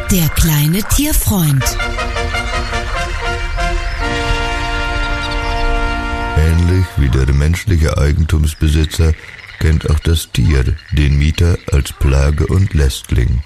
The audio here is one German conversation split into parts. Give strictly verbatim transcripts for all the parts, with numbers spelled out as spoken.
Der kleine Tierfreund. Ähnlich wie der menschliche Eigentumsbesitzer kennt auch das Tier den Mieter als Plage und Lästling.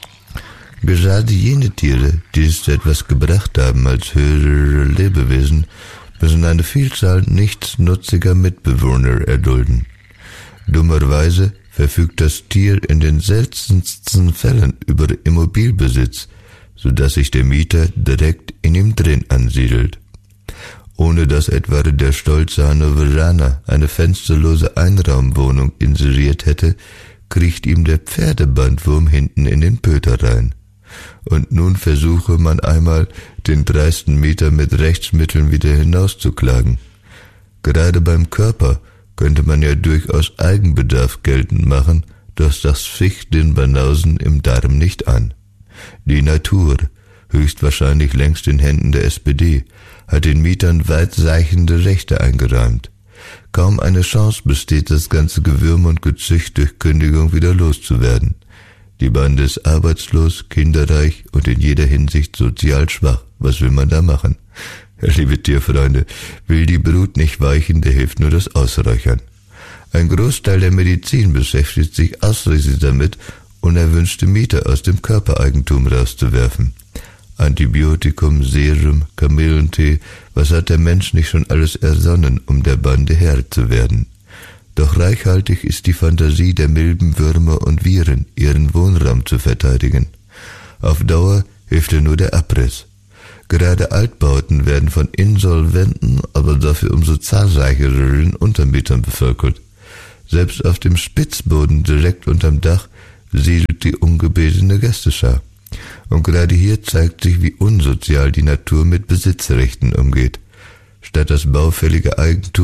Gerade jene Tiere, die es zu etwas gebracht haben als höhere Lebewesen, müssen eine Vielzahl nichtsnutziger Mitbewohner erdulden. Dummerweise verfügt das Tier in den seltensten Fällen über Immobilbesitz, so dass sich der Mieter direkt in ihm drin ansiedelt. Ohne dass etwa der stolze Hannoveraner eine fensterlose Einraumwohnung inseriert hätte, kriecht ihm der Pferdebandwurm hinten in den Pöter rein. Und nun versuche man einmal, den dreisten Mieter mit Rechtsmitteln wieder hinauszuklagen. Gerade beim Körper könnte man ja durchaus Eigenbedarf geltend machen, doch das ficht den Banausen im Darm nicht an. Die Natur, höchstwahrscheinlich längst in Händen der S P D, hat den Mietern weitreichende Rechte eingeräumt. Kaum eine Chance besteht, das ganze Gewürm und Gezücht durch Kündigung wieder loszuwerden. Die Bande ist arbeitslos, kinderreich und in jeder Hinsicht sozial schwach. Was will man da machen? Liebe Tierfreunde, will die Brut nicht weichen, da hilft nur das Ausräuchern. Ein Großteil der Medizin beschäftigt sich ausschließlich damit, unerwünschte Mieter aus dem Körpereigentum rauszuwerfen. Antibiotikum, Serum, Kamillentee, was hat der Mensch nicht schon alles ersonnen, um der Bande Herr zu werden? Doch reichhaltig ist die Fantasie der Milben, Würmer und Viren, ihren Wohnraum zu verteidigen. Auf Dauer hilft ja nur der Abriss. Gerade Altbauten werden von insolventen, aber dafür umso zahlreicheren Untermietern bevölkert. Selbst auf dem Spitzboden direkt unterm Dach siedelt die ungebetene Gästeschar. Und gerade hier zeigt sich, wie unsozial die Natur mit Besitzrechten umgeht. Statt das baufällige Eigentum